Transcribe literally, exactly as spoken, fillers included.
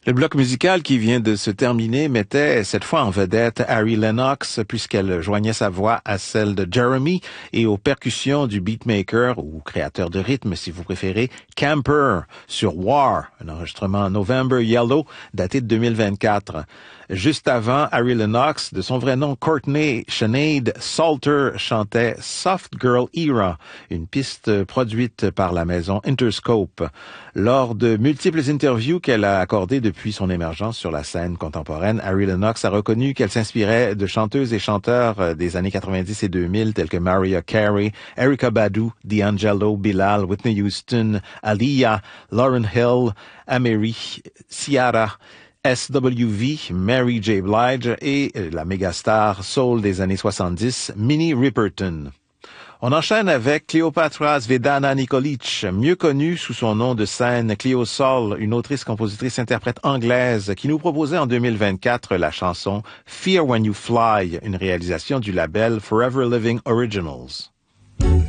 Le bloc musical qui vient de se terminer mettait cette fois en vedette Harry Lennox puisqu'elle joignait sa voix à celle de Jeremy et aux percussions du beatmaker ou créateur de rythme si vous préférez, Camper sur War, un enregistrement November Yellow daté de deux mille vingt-quatre. Juste avant, Harry Lennox, de son vrai nom Courtney Sinead Salter, chantait Soft Girl Era, une piste produite par la maison Interscope. Lors de multiples interviews qu'elle a accordées depuis son émergence sur la scène contemporaine, Harry Lennox a reconnu qu'elle s'inspirait de chanteuses et chanteurs des années quatre-vingt-dix et deux mille tels que Mariah Carey, Erykah Badu, D'Angelo, Bilal, Whitney Houston, Aaliyah, Lauryn Hill, Amerie, Ciara, S W V, Mary J. Blige et la mégastar soul des années soixante-dix, Minnie Riperton. On enchaîne avec Cleopatra Zvedana Nikolic, mieux connue sous son nom de scène Cleo Sol, une autrice, compositrice, interprète anglaise qui nous proposait en deux mille vingt-quatre la chanson Fear When You Fly, une réalisation du label Forever Living Originals.